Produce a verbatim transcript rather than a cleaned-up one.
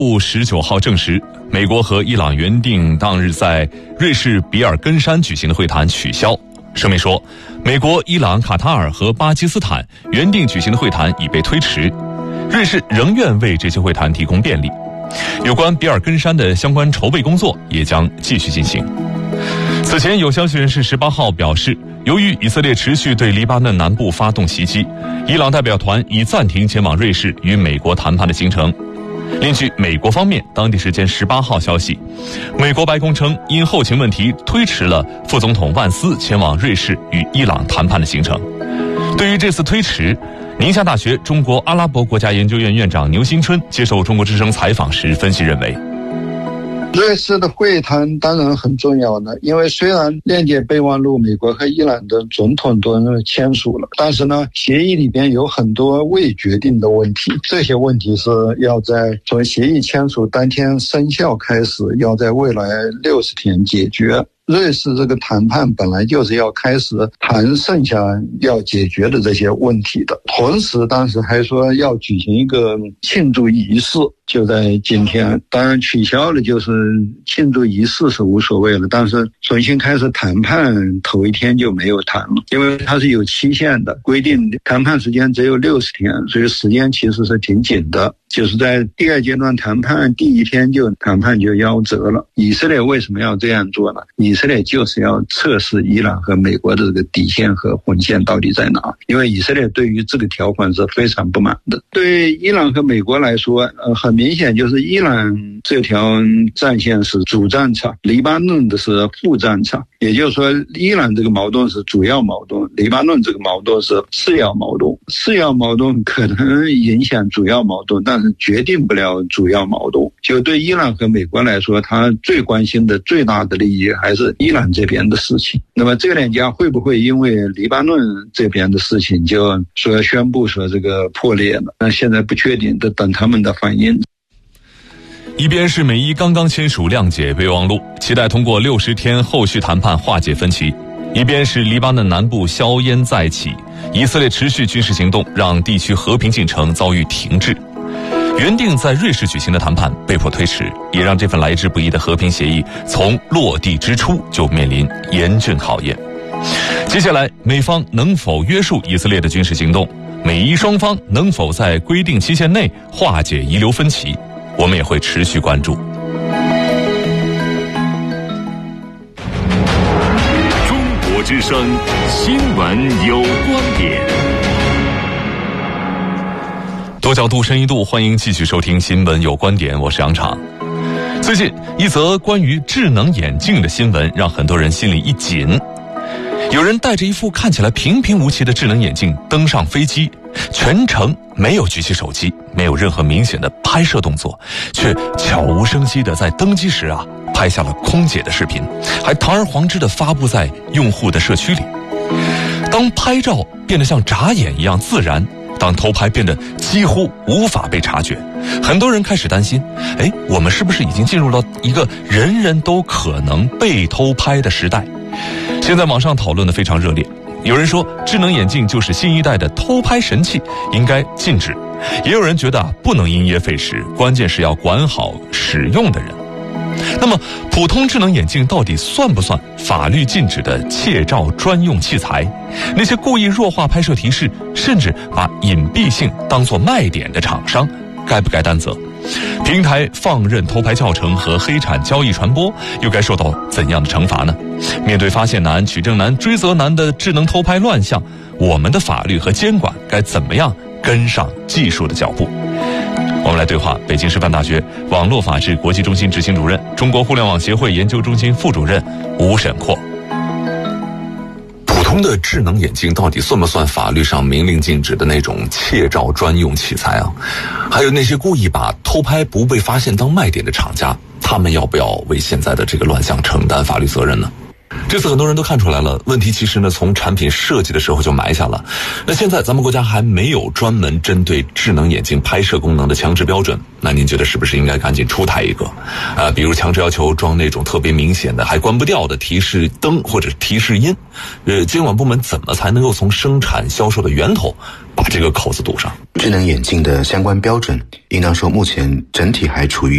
部十九号证实，美国和伊朗原定当日在瑞士比尔根山举行的会谈取消。声明说，美国、伊朗、卡塔尔和巴基斯坦原定举行的会谈已被推迟，瑞士仍愿为这些会谈提供便利。有关比尔根山的相关筹备工作也将继续进行。此前有消息人士十八号表示，由于以色列持续对黎巴嫩南部发动袭击，伊朗代表团已暂停前往瑞士与美国谈判的行程。另据美国方面当地时间十八号消息，美国白宫称因后勤问题推迟了副总统万斯前往瑞士与伊朗谈判的行程。对于这次推迟，宁夏大学中国阿拉伯国家研究院院长牛新春接受中国之声采访时分析认为， 瑞士的会谈当然很重要的，因为虽然链接备忘录美国和伊朗的总统都签署了，但是呢，协议里边有很多未决定的问题，这些问题是要在从协议签署当天生效开始，要在未来六十天解决。瑞士这个谈判本来就是要开始谈剩下要解决的这些问题的，同时当时还说要举行一个庆祝仪式，就在今天，当然取消了，就是庆祝仪式是无所谓了，但是重新开始谈判头一天就没有谈了，因为它是有期限的，规定谈判时间只有六十天，所以时间其实是挺紧的。就是在第二阶段谈判第一天就谈判就夭折了。以色列为什么要这样做呢？以色列就是要测试伊朗和美国的这个底线和红线到底在哪，因为以色列对于这个条款是非常不满的。对伊朗和美国来说，呃，很明显就是伊朗这条战线是主战场，黎巴嫩的是副战场，也就是说伊朗这个矛盾是主要矛盾，黎巴嫩这个矛盾是次要矛盾，次要矛盾可能影响主要矛盾，但是决定不了主要矛盾。就对伊朗和美国来说，他最关心的最大的利益还是伊朗这边的事情。那么这两家会不会因为黎巴嫩这边的事情就说宣布说这个破裂了？那现在不确定，得等他们的反应。 一边是美伊刚刚签署谅解备忘录，期待通过六十天后续谈判化解分歧；一边是黎巴嫩南部硝烟再起，以色列持续军事行动让地区和平进程遭遇停滞。原定在瑞士举行的谈判被迫推迟，也让这份来之不易的和平协议从落地之初就面临严峻考验。接下来，美方能否约束以色列的军事行动？美伊双方能否在规定期限内化解遗留分歧？我们也会持续关注。 中国之声新闻有观点。 多角度深一度，欢迎继续收听新闻有观点，我是杨昶。最近一则关于智能眼镜的新闻让很多人心里一紧。有人戴着一副看起来平平无奇的智能眼镜登上飞机，全程没有举起手机，没有任何明显的拍摄动作，却悄无声息地在登机时啊拍下了空姐的视频，还堂而皇之地发布在用户的社区里。当拍照变得像眨眼一样自然，当偷拍变得几乎无法被察觉，很多人开始担心，哎，我们是不是已经进入了一个人人都可能被偷拍的时代？现在网上讨论的非常热烈，有人说智能眼镜就是新一代的偷拍神器，应该禁止；也有人觉得啊，不能因噎废食，关键是要管好使用的人。那么普通智能眼镜到底算不算法律禁止的窃照专用器材？那些故意弱化拍摄提示，甚至把隐蔽性当作卖点的厂商，该不该担责？平台放任偷拍教程和黑产交易传播，又该受到怎样的惩罚呢？面对发现难、取证难、追责难的智能偷拍乱象，我们的法律和监管该怎么样跟上技术的脚步？我们来对话北京师范大学网络法治国际中心执行主任、中国互联网协会研究中心副主任吴沈阔。 普通的智能眼镜到底算不算法律上明令禁止的那种窃照专用器材啊？还有那些故意把偷拍不被发现当卖点的厂家，他们要不要为现在的这个乱象承担法律责任呢？这次很多人都看出来了，问题其实呢从产品设计的时候就埋下了。那现在咱们国家还没有专门针对智能眼镜拍摄功能的强制标准，那您觉得是不是应该赶紧出台一个？呃，比如强制要求装那种特别明显的还关不掉的提示灯或者提示音，呃，监管部门怎么才能够从生产销售的源头把这个口子堵上？ 智能眼镜的相关标准，应当说目前整体还处于